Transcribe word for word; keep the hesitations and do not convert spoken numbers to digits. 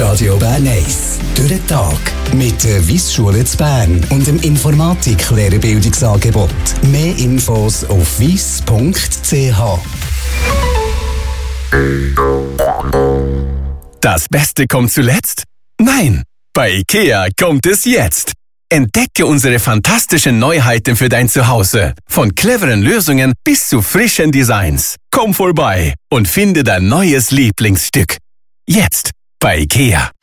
Radio Bern eins. Durch den Tag. Mit der Wyss-Schule zu Bern und dem Informatik-Lehrerbildungsangebot. Mehr Infos auf wyss punkt c h. Das Beste kommt zuletzt? Nein, bei IKEA kommt es jetzt. Entdecke unsere fantastischen Neuheiten für dein Zuhause. Von cleveren Lösungen bis zu frischen Designs. Komm vorbei und finde dein neues Lieblingsstück. Jetzt bei IKEA.